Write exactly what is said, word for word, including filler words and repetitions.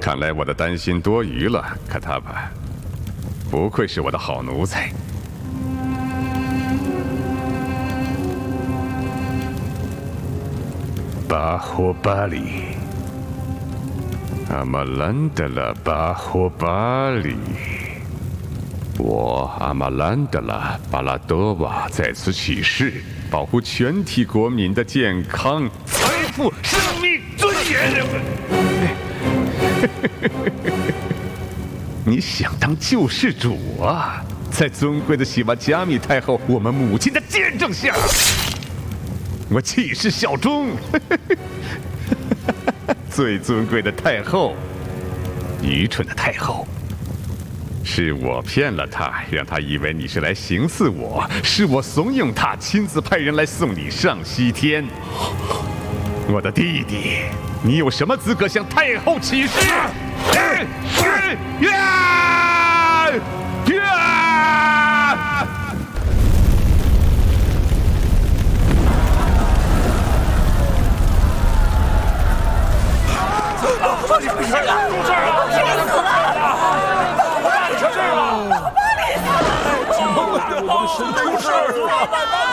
看来我的担心多余了，卡塔巴。不愧是我的好奴才。巴霍巴里，阿玛兰德拉巴霍巴里。我阿玛兰德拉巴拉多瓦在此起誓，保护全体国民的健康、财富、生命、尊严。你想当救世主啊？在尊贵的喜瓦加米太后，我们母亲的见证下，我起誓效忠。最尊贵的太后，愚蠢的太后，是我骗了她，让她以为你是来行刺我，是我怂恿她亲自派人来送你上西天。我的弟弟，你有什么资格向太后起誓？ 出事了！出事了！巴里死了！巴里出事了！巴里死了！我的神出事了！